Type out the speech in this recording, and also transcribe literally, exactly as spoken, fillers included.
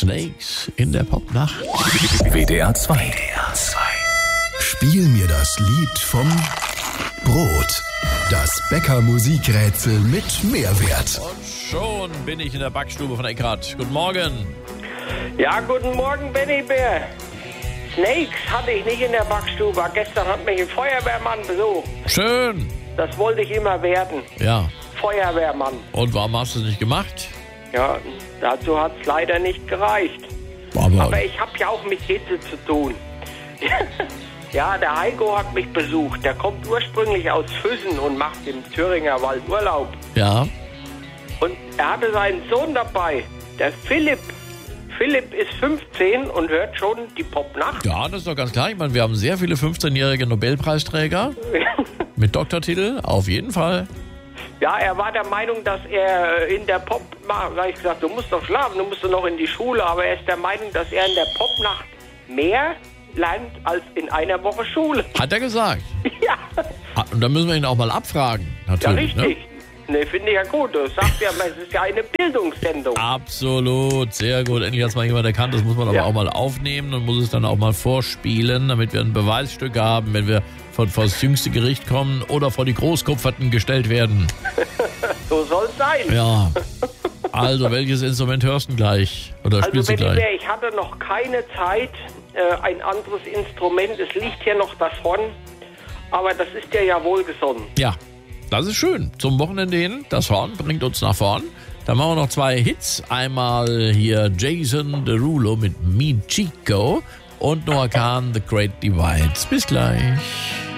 Snakes in der Popnacht. W D R zwei. W D R zwei. Spiel mir das Lied vom Brot. Das Bäcker-Musikrätsel mit Mehrwert. Und schon bin ich in der Backstube von Eckhart. Guten Morgen. Ja, guten Morgen, Benny Bär. Snakes hatte ich nicht in der Backstube. Gestern hat mich ein Feuerwehrmann besucht. Schön. Das wollte ich immer werden. Ja. Feuerwehrmann. Und warum hast du es nicht gemacht? Ja, dazu hat es leider nicht gereicht. Aber, Aber ich habe ja auch mit Hitze zu tun. Ja, der Heiko hat mich besucht. Der kommt ursprünglich aus Füssen und macht im Thüringer Wald Urlaub. Ja. Und er hatte seinen Sohn dabei, der Philipp. Philipp ist fünfzehn und hört schon die Popnacht. Ja, das ist doch ganz klar. Ich meine, wir haben sehr viele fünfzehnjährige Nobelpreisträger mit Doktortitel, auf jeden Fall. Ja, er war der Meinung, dass er in der Popnacht, da habe ich gesagt, du musst doch schlafen, du musst doch noch in die Schule, aber er ist der Meinung, dass er in der Popnacht mehr lernt als in einer Woche Schule. Hat er gesagt? Ja. Ah, und dann müssen wir ihn auch mal abfragen, natürlich. Ja, richtig. Ne? Ne, finde ich ja gut. Du sagst ja, es ist ja eine Bildungssendung. Absolut, sehr gut. Endlich hat es mal jemand erkannt. Das muss man aber Ja. auch mal aufnehmen und muss es dann auch mal vorspielen, damit wir ein Beweisstück haben, wenn wir vor, vor das jüngste Gericht kommen oder vor die Großkupferten gestellt werden. So soll es sein. Ja. Also, welches Instrument hörst du gleich? Oder Also, spielst du wenn ich, gleich? wär, ich hatte noch keine Zeit, äh, ein anderes Instrument. Es liegt hier noch das Horn, aber das ist dir ja wohlgesonnen. Ja, das ist schön. Zum Wochenende hin, das Horn bringt uns nach vorn. Dann machen wir noch zwei Hits. Einmal hier Jason Derulo mit Me Chico und Noah Kahn, The Great Divide. Bis gleich.